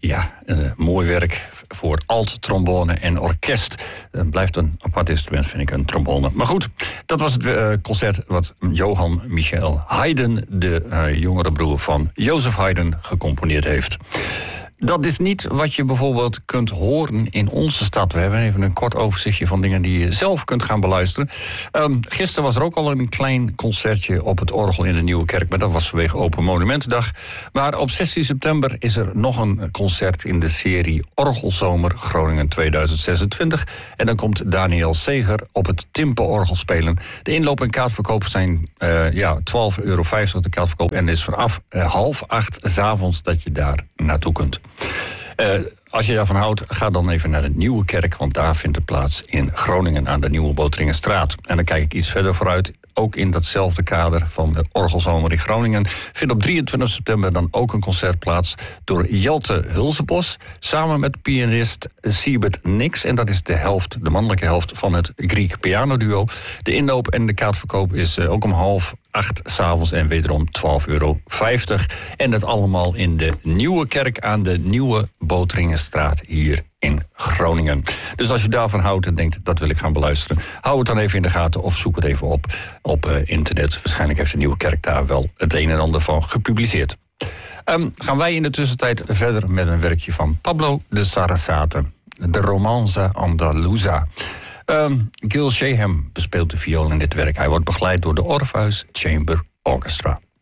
Ja, mooi werk voor alt-trombone en orkest. Het blijft een apart instrument, vind ik, een trombone. Maar goed, dat was het concert wat Johann Michael Haydn, de jongere broer van Joseph Haydn, gecomponeerd heeft. Dat is niet wat je bijvoorbeeld kunt horen in onze stad. We hebben even een kort overzichtje van dingen die je zelf kunt gaan beluisteren. Gisteren was er ook al een klein concertje op het orgel in de Nieuwe Kerk, maar dat was vanwege Open Monumentendag. Maar op 16 september is er nog een concert in de serie Orgelzomer Groningen 2026. En dan komt Daniel Seger op het Timpe-orgel spelen. De inloop en kaartverkoop zijn €12,50 de kaartverkoop. En het is vanaf 7:30 s'avonds dat je daar naartoe kunt. Als je daarvan houdt, ga dan even naar de Nieuwe Kerk, want daar vindt het plaats in Groningen aan de Nieuwe Boteringenstraat. En dan kijk ik iets verder vooruit, ook in datzelfde kader van de Orgelzomer in Groningen, vindt op 23 september dan ook een concert plaats door Jelte Hulsebos, samen met pianist Siebert Nix. En dat is de mannelijke helft van het Griek pianoduo. De inloop en de kaartverkoop is ook om 7:30 s'avonds en wederom €12,50. En dat allemaal in de Nieuwe Kerk aan de Nieuwe Boteringenstraat hier in Groningen. Dus als je daarvan houdt en denkt, dat wil ik gaan beluisteren, hou het dan even in de gaten of zoek het even op internet. Waarschijnlijk heeft de Nieuwe Kerk daar wel het een en ander van gepubliceerd. Gaan wij in de tussentijd verder met een werkje van Pablo de Sarasate, de Romanza Andaluza. Gil Shaham bespeelt de viool in dit werk. Hij wordt begeleid door de Orpheus Chamber Orchestra.